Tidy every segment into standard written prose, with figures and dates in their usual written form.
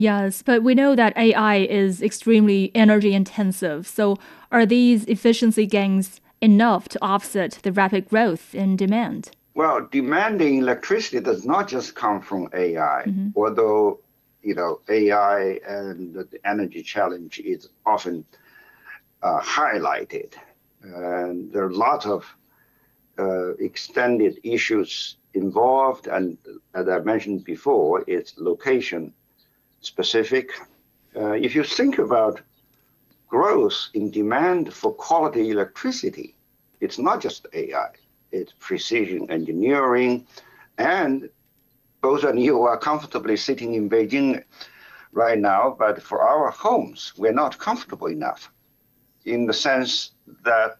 Yes, but we know that AI is extremely energy intensive. So are these efficiency gains enough to offset the rapid growth in demand? Well, demanding electricity does not just come from AI, Hmm. although AI and the energy challenge is often highlighted. And there are lots of extended issues involved, and as I mentioned before, it's location specific. If you think about growth in demand for quality electricity, it's not just AI, it's precision engineering. And both of you are comfortably sitting in Beijing right now, but for our homes, we're not comfortable enough in the sense that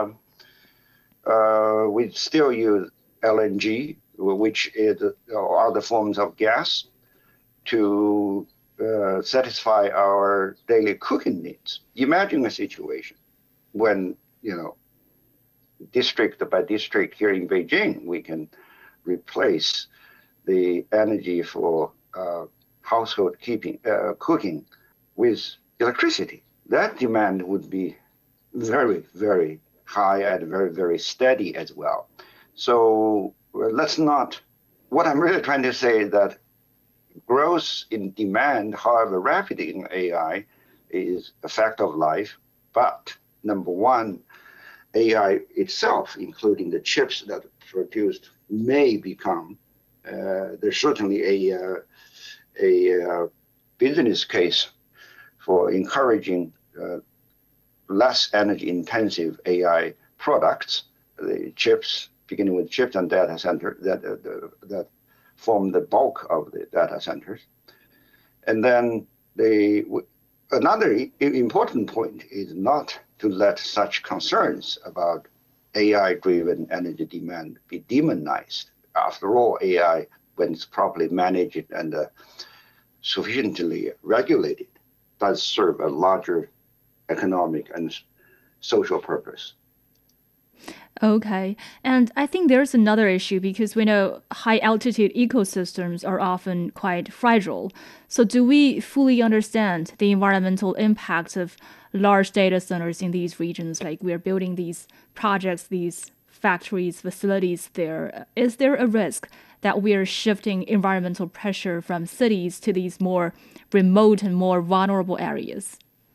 we still use LNG, which is or other forms of gas, to satisfy our daily cooking needs. Imagine a situation when, district by district here in Beijing, we can replace the energy for household cooking with electricity. That demand would be very, very high and very, very steady as well. So let's not, what I'm really trying to say is that growth in demand, however rapid in AI, is a fact of life. But number one, AI itself, including the chips that are produced, may become there's certainly a business case for encouraging less energy intensive AI products, the chips, beginning with chips and data center that form the bulk of the data centers. And then another important point is not to let such concerns about AI-driven energy demand be demonized. After all, AI, when it's properly managed and sufficiently regulated, does serve a larger economic and social purpose. Okay. And I think there's another issue because we know high altitude ecosystems are often quite fragile. So, do we fully understand the environmental impact of large data centers in these regions? Like we're building these projects, these factories, facilities there. Is there a risk that we're shifting environmental pressure from cities to these more remote and more vulnerable areas?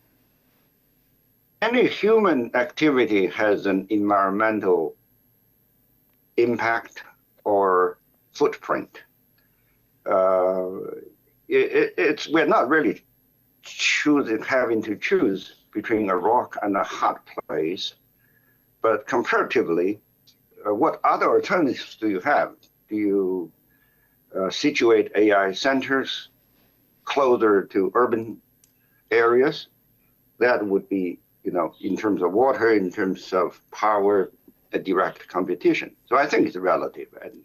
Any human activity has an environmental impact or footprint. Uh, we're not really having to choose between a rock and a hot place, but comparatively, what other alternatives do you have? Do you situate AI centers closer to urban areas? That would be, in terms of water, in terms of power, a direct competition. So I think it's relative. And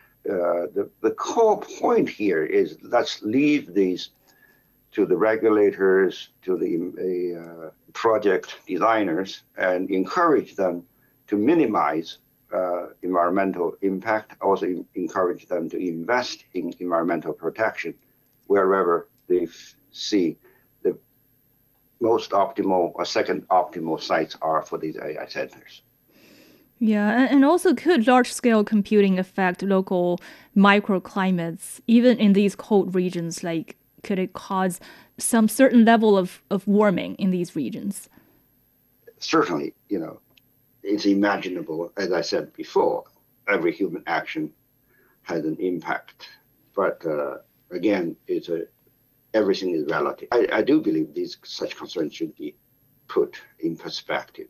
the core point here is let's leave these to the regulators, to the project designers, and encourage them to minimize environmental impact, also encourage them to invest in environmental protection wherever they see the most optimal or second optimal sites are for these AI centers. Yeah, and also could large scale computing affect local microclimates, even in these cold regions? Like, could it cause some certain level of warming in these regions? Certainly, it's imaginable, as I said before, every human action has an impact. But again, everything is relative. I do believe these such concerns should be put in perspective.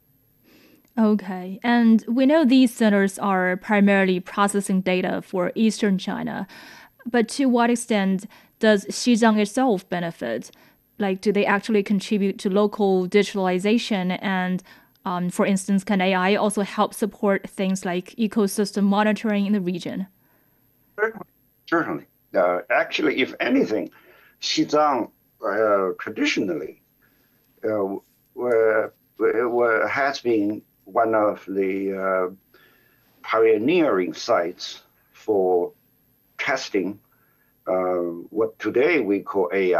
Okay, and we know these centers are primarily processing data for Eastern China, but to what extent does Xizang itself benefit? Like, do they actually contribute to local digitalization? And, for instance, can AI also help support things like ecosystem monitoring in the region? Certainly. Certainly. Actually, if anything, Xizang traditionally uh, has been one of the pioneering sites for testing what today we call AI